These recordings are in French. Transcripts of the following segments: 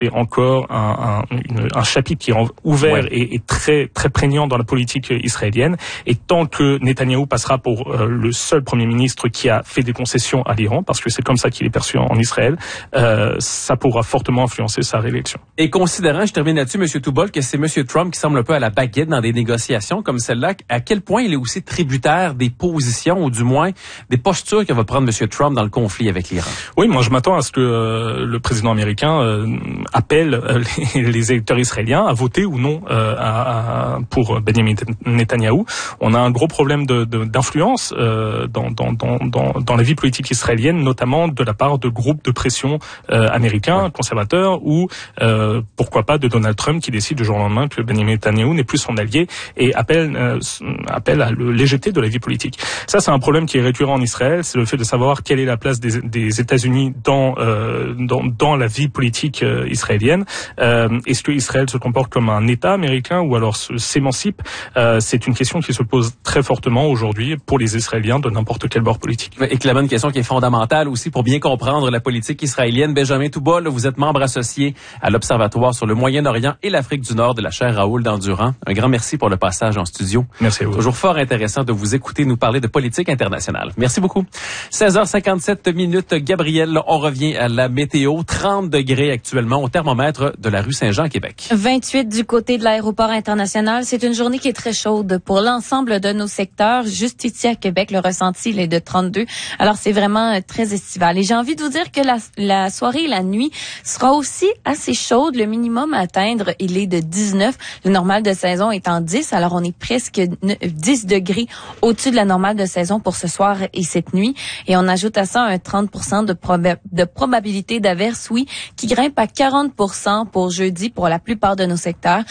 encore un chapitre qui est ouvert et très très prégnant dans la politique israélienne. Et tant que Netanyahou passera pour le seul premier ministre qui a fait des concessions à l'Iran, parce que c'est comme ça qu'il est perçu en Israël, ça pourra fortement influencer sa réélection. Et considérant, je termine là-dessus, M. Toubol, que c'est M. Trump qui semble un peu à la baguette dans des négociations comme celle-là, à quel point il est aussi tributaire des positions, ou du moins des postures que va prendre M. Trump dans le conflit avec l'Iran? Oui, moi je m'attends à ce que le président américain appelle les électeurs israéliens à voter ou non pour Benjamin Netanyahou. On a un gros problème d'influence dans la vie politique israélienne, notamment de la part de groupes de pression américains, conservateurs, ou pourquoi pas de Donald Trump qui décide du jour au lendemain que Benjamin Netanyahou n'est plus son allié et appelle à le légèreté de la vie politique. Ça, c'est un problème qui est récurrent en Israël, c'est le fait de savoir quelle est la place des États-Unis dans la vie politique israélienne. Est-ce que Israël se comporte comme un État américain ou alors s'émancipe? C'est une question qui se pose très fortement aujourd'hui pour les Israéliens de n'importe quel bord politique. Et clairement une question qui est fondamentale aussi pour bien comprendre la politique israélienne. Benjamin Toubol, vous êtes membre associé à l'Observatoire sur le Moyen-Orient et l'Afrique du Nord de la chaire Raoul Dandurand. Un grand merci pour le passage en studio. Merci à vous. Toujours fort intéressant de vous écouter nous parler de politique internationale. Merci beaucoup. 16h57 Gabriel, on revient à la météo. 30 degrés actuellement au thermomètre de la rue Saint-Jean à Québec. 28 du côté de l'aéroport international. C'est une journée qui est très chaude pour l'ensemble de nos secteurs. Juste ici à Québec, le ressenti il est de 32. Alors c'est vraiment très estival. Et j'ai envie de vous dire que la soirée et la nuit sera aussi assez chaude. Le minimum à atteindre, il est de 19. Le normal de saison est en 10. Alors on est presque 10 degrés au-dessus de la normale de saison pour ce soir et cette nuit. Et on ajoute à ça un 30% de probabilité d'averse, oui, qui grimpe à 40% pour jeudi pour la plupart de nos secteurs.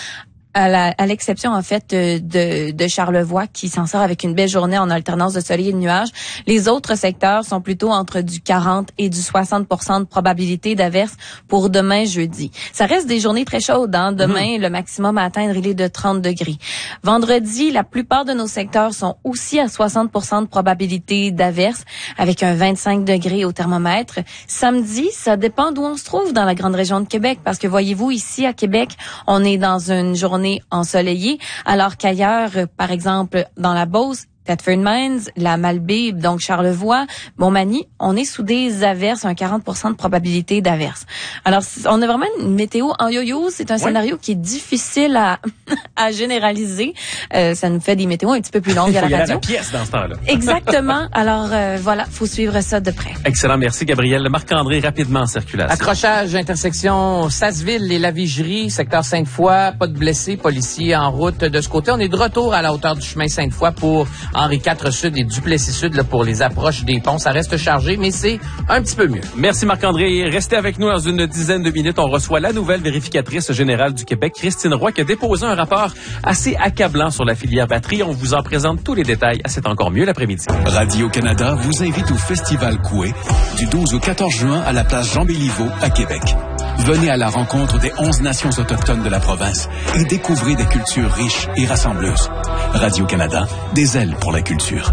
À l'exception, en fait, de Charlevoix, qui s'en sort avec une belle journée en alternance de soleil et de nuages. Les autres secteurs sont plutôt entre du 40 et du 60% de probabilité d'averse pour demain, jeudi. Ça reste des journées très chaudes, hein. Demain, le maximum à atteindre, il est de 30 degrés. Vendredi, la plupart de nos secteurs sont aussi à 60% de probabilité d'averse, avec un 25 degrés au thermomètre. Samedi, ça dépend d'où on se trouve dans la grande région de Québec, parce que voyez-vous, ici, à Québec, on est dans une journée ensoleillée, alors qu'ailleurs, par exemple, dans la Beauce, Thetford Mines, la Malbaie, donc Charlevoix, Montmagny, on est sous des averses, un 40% de probabilité d'averse. Alors, on a vraiment une météo en yo-yo. C'est un scénario qui est difficile à généraliser. Ça nous fait des météos un petit peu plus longues à la radio. Il faut y aller à la pièce dans ce temps-là. Exactement. Alors, voilà, faut suivre ça de près. Excellent. Merci, Gabriel. Marc-André, rapidement en circulation. Accrochage, intersection Sasseville et la Vigerie, secteur Sainte-Foy, pas de blessés, policiers en route de ce côté. On est de retour à la hauteur du chemin Sainte-Foy pour Henri IV Sud et Duplessis Sud là, pour les approches des ponts. Ça reste chargé, mais c'est un petit peu mieux. Merci Marc-André. Restez avec nous dans une dizaine de minutes. On reçoit la nouvelle vérificatrice générale du Québec, Christine Roy, qui a déposé un rapport assez accablant sur la filière batterie. On vous en présente tous les détails à C'est encore mieux l'après-midi. Radio-Canada vous invite au Festival Coué du 12 au 14 juin à la place Jean-Béliveau à Québec. Venez à la rencontre des 11 nations autochtones de la province et découvrez des cultures riches et rassembleuses. Radio-Canada, des ailes pour la culture.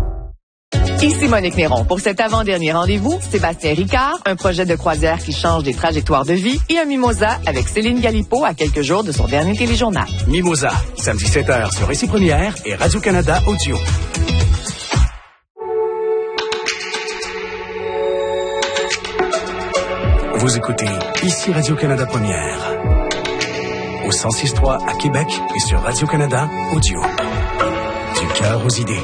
Ici Monique Néron. Pour cet avant-dernier rendez-vous, Sébastien Ricard, un projet de croisière qui change des trajectoires de vie et un mimosa avec Céline Galipo à quelques jours de son dernier téléjournal. Mimosa, samedi 7h sur Ici Première et Radio-Canada Audio. Vous écoutez Ici Radio-Canada Première. Au 106.3 à Québec et sur Radio-Canada Audio. Du cœur aux idées.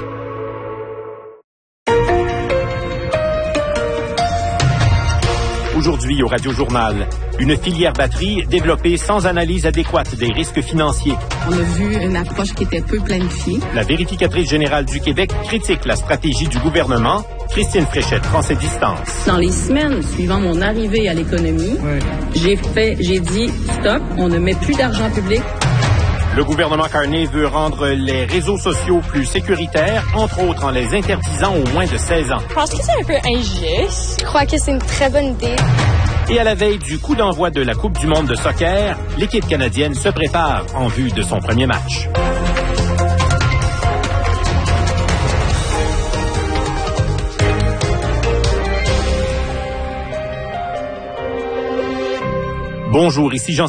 Aujourd'hui au Radio-Journal, une filière batterie développée sans analyse adéquate des risques financiers. On a vu une approche qui était peu planifiée. La vérificatrice générale du Québec critique la stratégie du gouvernement. Christine Fréchette prend ses distances. Dans les semaines suivant mon arrivée à l'économie, j'ai dit stop, on ne met plus d'argent public. Le gouvernement Carney veut rendre les réseaux sociaux plus sécuritaires, entre autres en les interdisant aux moins de 16 ans. Je pense que c'est un peu injuste. Je crois que c'est une très bonne idée. Et à la veille du coup d'envoi de la Coupe du monde de soccer, l'équipe canadienne se prépare en vue de son premier match. Bonjour, ici Jean